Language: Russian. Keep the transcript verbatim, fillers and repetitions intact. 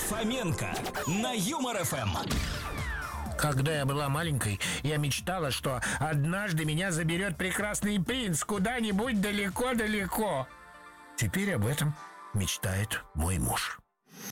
Фоменко на Юмор ФМ. Когда я была маленькой, я мечтала, что однажды меня заберет прекрасный принц куда-нибудь далеко-далеко. Теперь об этом мечтает мой муж.